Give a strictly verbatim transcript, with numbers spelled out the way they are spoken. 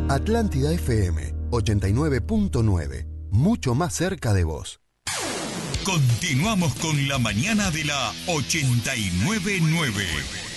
Atlántida F M ochenta y nueve punto nueve, mucho más cerca de vos. Continuamos con la mañana de la ochenta y nueve punto nueve.